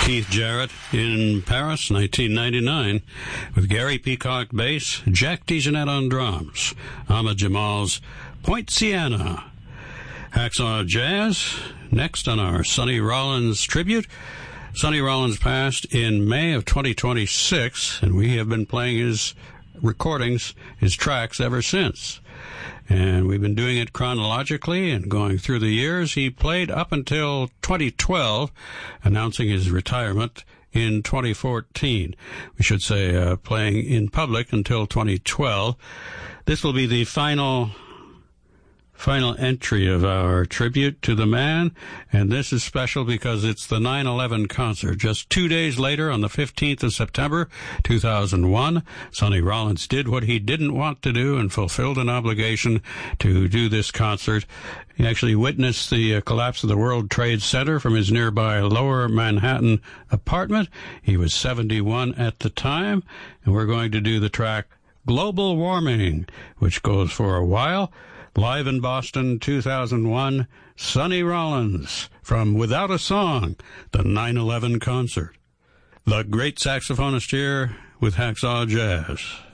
Keith Jarrett in Paris, 1999, with Gary Peacock bass, Jack DeJohnette on drums, Ahmad Jamal's Point Siena. Hacksaw Jazz, next on our Sonny Rollins tribute. Sonny Rollins passed in May of 2026, and we have been playing his recordings, his tracks, ever since. And we've been doing it chronologically and going through the years. He played up until 2012, announcing his retirement in 2014. We should say playing in public until 2012. This will be the final entry of our tribute to the man, and this is special because it's the 9/11 concert. Just 2 days later, on the 15th of September, 2001, Sonny Rollins did what he didn't want to do and fulfilled an obligation to do this concert. He actually witnessed the collapse of the World Trade Center from his nearby Lower Manhattan apartment. He was 71 at the time, and we're going to do the track Global Warming, which goes for a while. Live in Boston, 2001, Sonny Rollins from Without a Song, the 9/11 concert. The great saxophonist here with Hacksaw Jazz.